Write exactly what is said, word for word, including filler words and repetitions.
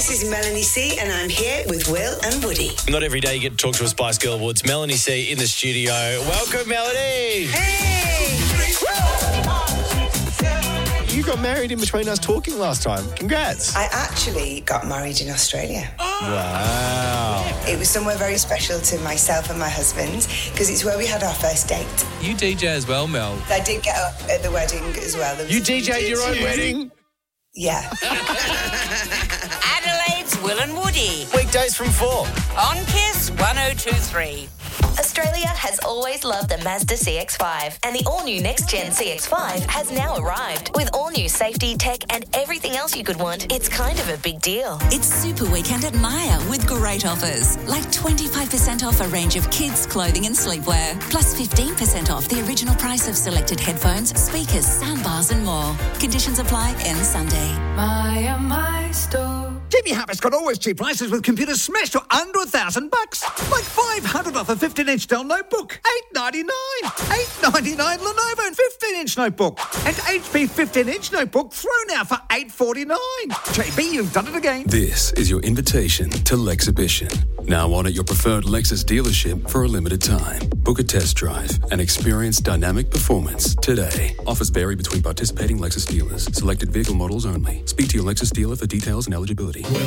This is Melanie C, and I'm here with Will and Woody. Not every day you get to talk to a Spice Girl Woods. Melanie C in the studio. Welcome, Melanie. Hey! You got married in between us talking last time. Congrats. I actually got married in Australia. Wow. It was somewhere very special to myself and my husband because it's where we had our first date. You D J as well, Mel. I did get up at the wedding as well. There was- You D J'd your own wedding? Yeah. Adelaide's Will and Woody Weekdays from four. on Kiss one oh two three. Australia has always loved the Mazda C X five, and the all-new next-gen C X five has now arrived. With all-new safety, tech, and everything else you could want, it's kind of a big deal. It's Super Weekend at Maya with great offers, like twenty-five percent off a range of kids' clothing and sleepwear, plus fifteen percent off the original price of selected headphones, speakers, soundbars and more. Conditions apply end Sunday. Maya, my store. Jimmy Harris got always cheap prices with computers smashed to under a thousand bucks. Like five hundred off a fifteen inch Dell notebook. eight ninety-nine. eight ninety-nine Lenovo fifteen inch notebook. And H P fifteen inch notebook thrown out for eight forty-nine. J B, you've done it again. This is your invitation to Lexhibition. Now on at your preferred Lexus dealership for a limited time. Book a test drive and experience dynamic performance today. Offers vary between participating Lexus dealers. Selected vehicle models only. Speak to your Lexus dealer for details and eligibility.